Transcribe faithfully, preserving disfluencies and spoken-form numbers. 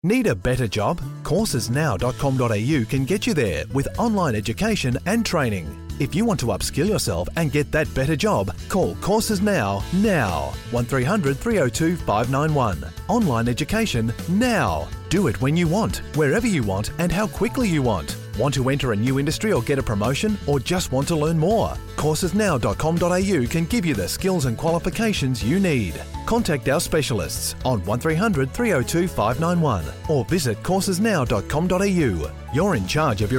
Need a better job? courses now dot com dot a u can get you there with online education and training. If you want to upskill yourself and get that better job, call Courses Now, now. one three hundred three oh two five nine one. Online education now. Do it when you want, wherever you want and how quickly you want. Want to enter a new industry or get a promotion, or just want to learn more? courses now dot com dot a u can give you the skills and qualifications you need. Contact our specialists on one three hundred three oh two five nine one or visit courses now dot com dot a u. You're in charge of your